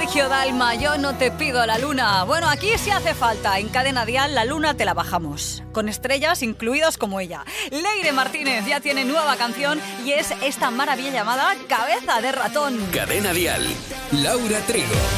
Sergio Dalma, yo no te pido la luna. Bueno, aquí sí hace falta. En Cadena Dial la luna te la bajamos, con estrellas incluidas como ella. Leire Martínez ya tiene nueva canción y es esta maravilla llamada Cabeza de Ratón. Cadena Dial, Laura Trigo.